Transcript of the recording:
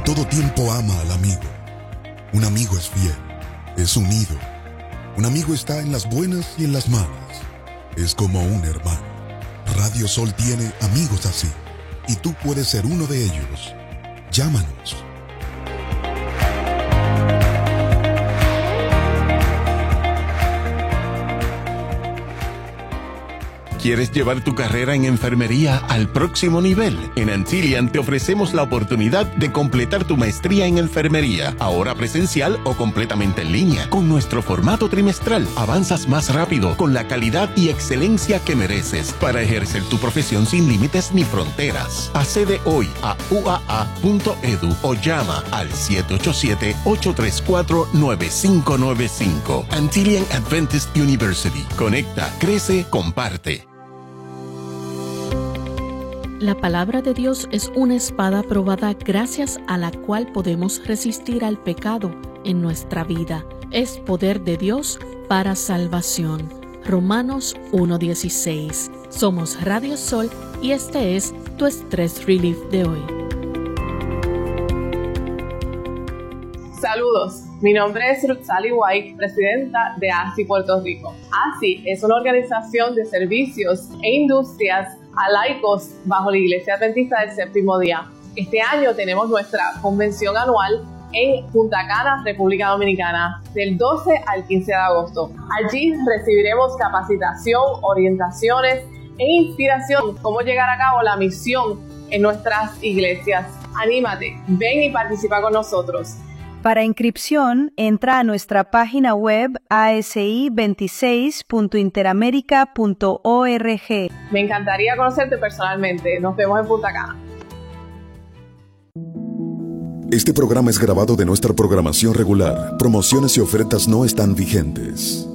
todo tiempo ama al amigo. Un amigo es fiel, es unido. Un amigo está en las buenas y en las malas. Es como un hermano. Radio Sol tiene amigos así, y tú puedes ser uno de ellos. Llámanos. ¿Quieres llevar tu carrera en enfermería al próximo nivel? En Antillian te ofrecemos la oportunidad de completar tu maestría en enfermería, ahora presencial o completamente en línea. Con nuestro formato trimestral, avanzas más rápido con la calidad y excelencia que mereces para ejercer tu profesión sin límites ni fronteras. Accede hoy a uaa.edu o llama al 787-834-9595. Antillian Adventist University. Conecta, crece, comparte. La palabra de Dios es una espada probada gracias a la cual podemos resistir al pecado en nuestra vida. Es poder de Dios para salvación. Romanos 1:16. Somos Radio Sol y este es tu Stress Relief de hoy. Saludos, mi nombre es Ruth Sally White, presidenta de ASI Puerto Rico. ASI es una organización de servicios e industrias a laicos bajo la Iglesia Adventista del Séptimo Día. Este año tenemos nuestra convención anual en Punta Cana, República Dominicana, del 12 al 15 de agosto. Allí recibiremos capacitación, orientaciones e inspiración cómo llegar a cabo la misión en nuestras iglesias. Anímate, ven y participa con nosotros. Para inscripción, entra a nuestra página web asi26.interamerica.org. Me encantaría conocerte personalmente. Nos vemos en Punta Cana. Este programa es grabado de nuestra programación regular. Promociones y ofertas no están vigentes.